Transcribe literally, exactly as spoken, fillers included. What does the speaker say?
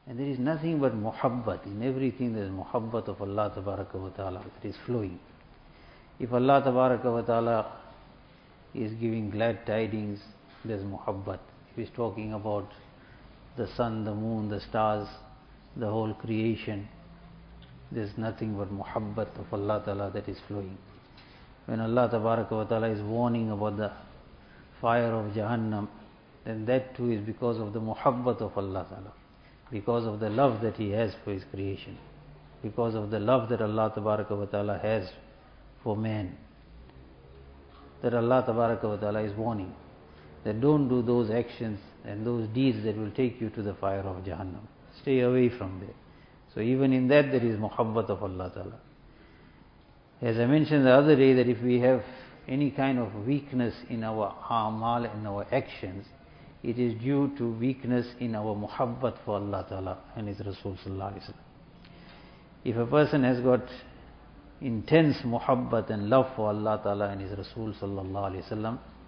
And there is nothing but muhabbat. In everything there is muhabbat of Allah Tabaraka wa Ta'ala that is flowing. If Allah Tabaraka wa Ta'ala is giving glad tidings, there is muhabbat. If He is talking about the sun, the moon, the stars, the whole creation, there is nothing but muhabbat of Allah Ta'ala that is flowing. When Allah Tabaraka wa Ta'ala is warning about the fire of Jahannam, then that too is because of the muhabbat of Allah Ta'ala, because of the love that He has for His creation, because of the love that Allah Tabaraka wa Ta'ala has for man, that Allah Tabaraka wa Ta'ala is warning that don't do those actions and those deeds that will take you to the fire of Jahannam. Stay away from there. So even in that there is muhabbat of Allah Ta'ala. As I mentioned the other day, that if we have any kind of weakness in our a'mal, in our actions, it is due to weakness in our muhabbat for Allah Ta'ala and His Rasul Sallallahu Alaihi Wasallam. If a person has got intense muhabbat and love for Allah Ta'ala and His Rasul Sallallahu Alaihi Wasallam,